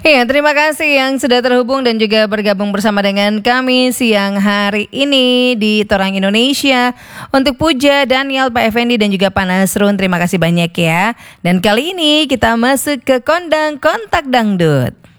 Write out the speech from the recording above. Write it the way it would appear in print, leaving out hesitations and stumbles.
Iya, terima kasih yang sudah terhubung dan juga bergabung bersama dengan kami siang hari ini di Torang Indonesia. Untuk Puja, Daniel, Pak Effendi dan juga Pak Nasrun, terima kasih banyak ya. Dan kali ini kita masuk ke kondang kontak dangdut.